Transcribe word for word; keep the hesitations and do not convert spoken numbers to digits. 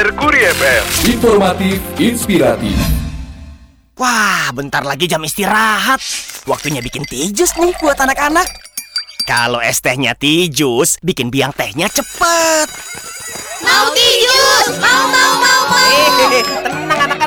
Merkuri F M. Informatif, inspiratif. Wah, bentar lagi jam istirahat. Waktunya bikin tijus nih buat anak-anak. Kalau es tehnya tijus, bikin biang tehnya cepet. Mau tijus, mau mau mau mau. Hehehe, tenang